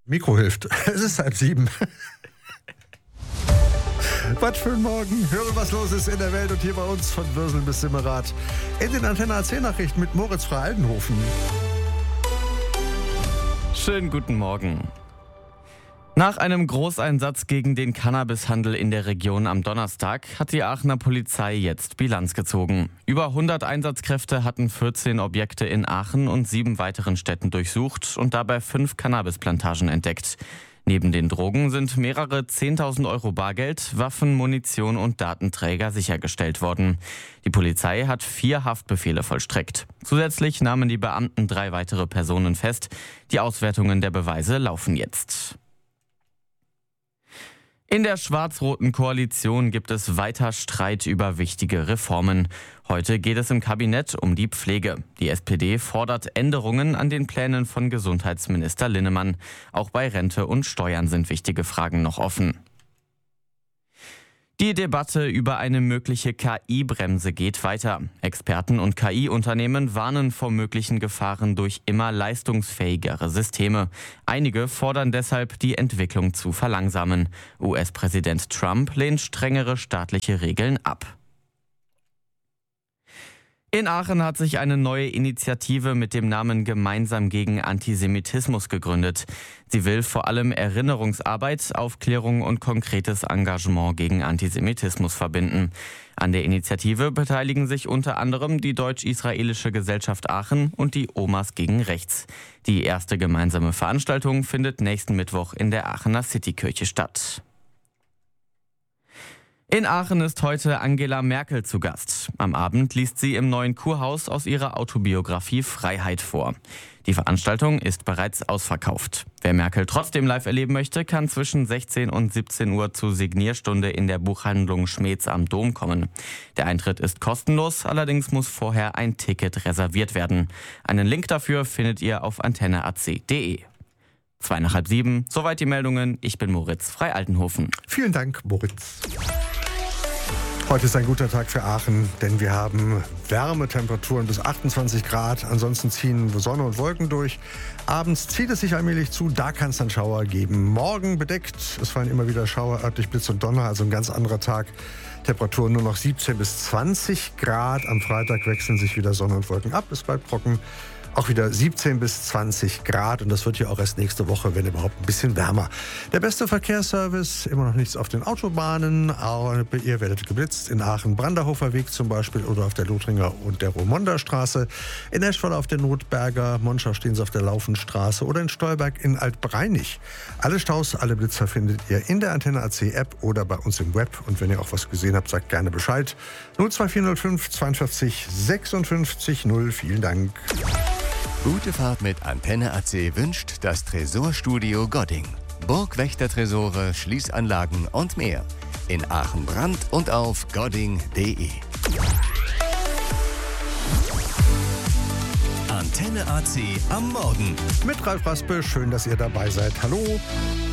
Mikro hilft. Es ist 6:30. Was für ein Morgen. Höre, was los ist in der Welt und hier bei uns von Würsel bis Simmerath. In den Antenne AC-Nachrichten mit Moritz Frey-Aldenhofen. Schönen guten Morgen. Nach einem Großeinsatz gegen den Cannabishandel in der Region am Donnerstag hat die Aachener Polizei jetzt Bilanz gezogen. Über 100 Einsatzkräfte hatten 14 Objekte in Aachen und 7 weiteren Städten durchsucht und dabei 5 Cannabisplantagen entdeckt. Neben den Drogen sind mehrere 10.000 Euro Bargeld, Waffen, Munition und Datenträger sichergestellt worden. Die Polizei hat 4 Haftbefehle vollstreckt. Zusätzlich nahmen die Beamten 3 weitere Personen fest. Die Auswertungen der Beweise laufen jetzt. In der schwarz-roten Koalition gibt es weiter Streit über wichtige Reformen. Heute geht es im Kabinett um die Pflege. Die SPD fordert Änderungen an den Plänen von Gesundheitsminister Linnemann. Auch bei Rente und Steuern sind wichtige Fragen noch offen. Die Debatte über eine mögliche KI-Bremse geht weiter. Experten und KI-Unternehmen warnen vor möglichen Gefahren durch immer leistungsfähigere Systeme. Einige fordern deshalb, die Entwicklung zu verlangsamen. US-Präsident Trump lehnt strengere staatliche Regeln ab. In Aachen hat sich eine neue Initiative mit dem Namen Gemeinsam gegen Antisemitismus gegründet. Sie will vor allem Erinnerungsarbeit, Aufklärung und konkretes Engagement gegen Antisemitismus verbinden. An der Initiative beteiligen sich unter anderem die Deutsch-Israelische Gesellschaft Aachen und die Omas gegen Rechts. Die erste gemeinsame Veranstaltung findet nächsten Mittwoch in der Aachener Citykirche statt. In Aachen ist heute Angela Merkel zu Gast. Am Abend liest sie im Neuen Kurhaus aus ihrer Autobiografie Freiheit vor. Die Veranstaltung ist bereits ausverkauft. Wer Merkel trotzdem live erleben möchte, kann zwischen 16 und 17 Uhr zur Signierstunde in der Buchhandlung Schmeetz am Dom kommen. Der Eintritt ist kostenlos, allerdings muss vorher ein Ticket reserviert werden. Einen Link dafür findet ihr auf antenneac.de. 6:06, soweit die Meldungen. Ich bin Moritz Frey-Aldenhofen. Vielen Dank, Moritz. Heute ist ein guter Tag für Aachen, denn wir haben Wärmetemperaturen bis 28 Grad. Ansonsten ziehen Sonne und Wolken durch. Abends zieht es sich allmählich zu, da kann es dann Schauer geben. Morgen bedeckt, es fallen immer wieder Schauer, örtlich Blitz und Donner, also ein ganz anderer Tag. Temperaturen nur noch 17 bis 20 Grad. Am Freitag wechseln sich wieder Sonne und Wolken ab, es bleibt trocken. Auch wieder 17 bis 20 Grad und das wird ja auch erst nächste Woche, wenn überhaupt, ein bisschen wärmer. Der beste Verkehrsservice, immer noch nichts auf den Autobahnen, aber ihr werdet geblitzt in Aachen-Branderhofer Weg zum Beispiel oder auf der Lothringer und der Romonda Straße. In Eschweiler auf der Notberger, Monschau stehen sie auf der Laufenstraße oder in Stolberg in Altbreinig. Alle Staus, alle Blitzer findet ihr in der Antenne AC App oder bei uns im Web und wenn ihr auch was gesehen habt, sagt gerne Bescheid. 02405 42 56 0, vielen Dank. Gute Fahrt mit Antenne AC wünscht das Tresorstudio Godding. Burgwächtertresore, Schließanlagen und mehr. In Aachen-Brand und auf godding.de. Antenne AC am Morgen. Mit Ralf Raspe, schön, dass ihr dabei seid. Hallo.